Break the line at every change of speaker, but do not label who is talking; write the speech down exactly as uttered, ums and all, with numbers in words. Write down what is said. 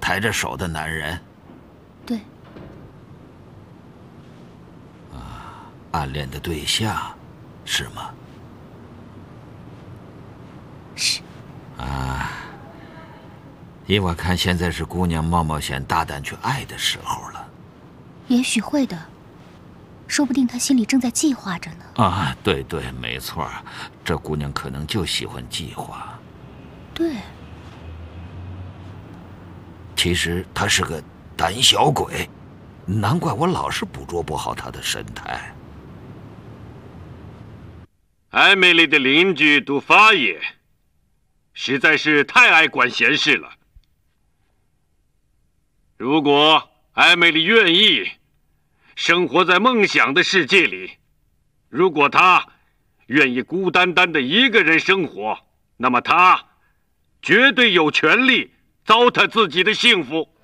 抬着手的男人。
对。
啊，暗恋的对象，是吗？
是。
啊，依我看，现在是姑娘冒冒险、大胆去爱的时候了。
也许会的，说不定她心里正在计划着呢。
啊，对对，没错，这姑娘可能就喜欢计划。
对。
其实她是个胆小鬼，难怪我老是捕捉不好她的神态。
艾美丽的邻居杜发也，实在是太爱管闲事了。如果艾美丽愿意生活在梦想的世界里，如果她愿意孤单单的一个人生活，那么她绝对有权利糟蹋自己的幸福。